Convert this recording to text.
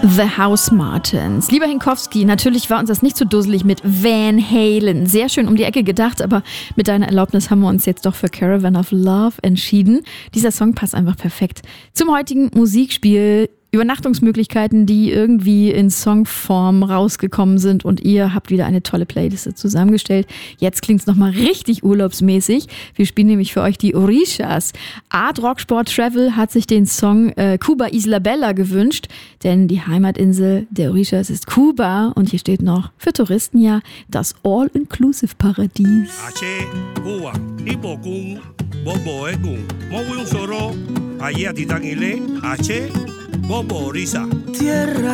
The House Martins. Lieber Hinkowski, natürlich war uns das nicht so dusselig mit Van Halen. Sehr schön um die Ecke gedacht, aber mit deiner Erlaubnis haben wir uns jetzt doch für Caravan of Love entschieden. Dieser Song passt einfach perfekt zum heutigen Musikspiel. Übernachtungsmöglichkeiten, die irgendwie in Songform rausgekommen sind und ihr habt wieder eine tolle Playliste zusammengestellt. Jetzt klingt's nochmal richtig urlaubsmäßig. Wir spielen nämlich für euch die Orishas. Art Rock Sport Travel hat sich den Song Cuba Isla Bella gewünscht, denn die Heimatinsel der Orishas ist Kuba und hier steht noch für Touristen ja das All-Inclusive-Paradies. Tierra